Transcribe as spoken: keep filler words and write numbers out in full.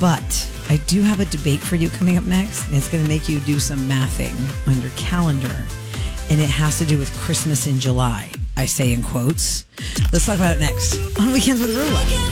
But I do have a debate for you coming up next. And it's going to make you do some mathing on your calendar. And it has to do with Christmas in July. I say in quotes. Let's talk about it next on Weekends with Rula.